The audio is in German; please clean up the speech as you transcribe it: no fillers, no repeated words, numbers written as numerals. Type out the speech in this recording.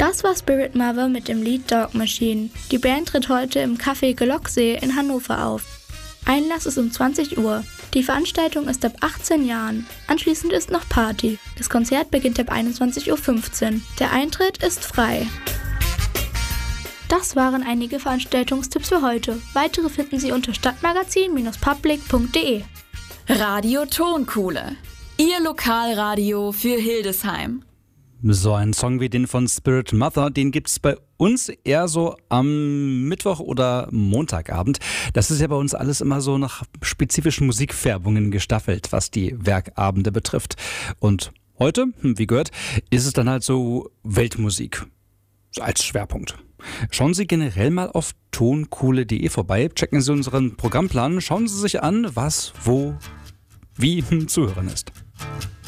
Das war Spirit Mother mit dem Lied Dog Machine. Die Band tritt heute im Café Glocksee in Hannover auf. Einlass ist um 20 Uhr. Die Veranstaltung ist ab 18 Jahren. Anschließend ist noch Party. Das Konzert beginnt ab 21:15 Uhr. Der Eintritt ist frei. Das waren einige Veranstaltungstipps für heute. Weitere finden Sie unter stadtmagazin-public.de. Radio Tonkuhle. Ihr Lokalradio für Hildesheim. So ein Song wie den von Spirit Mother, den gibt's bei uns eher so am Mittwoch oder Montagabend. Das ist ja bei uns alles immer so nach spezifischen Musikfärbungen gestaffelt, was die Werkabende betrifft. Und heute, wie gehört, ist es dann halt so Weltmusik als Schwerpunkt. Schauen Sie generell mal auf tonkuhle.de vorbei, checken Sie unseren Programmplan, schauen Sie sich an, was, wo, wie zu hören ist.